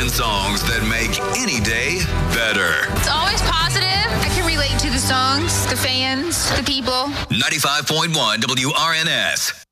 songs that make any day better. It's always positive. I can relate to the songs, the fans, the people. 95.1 WRNS.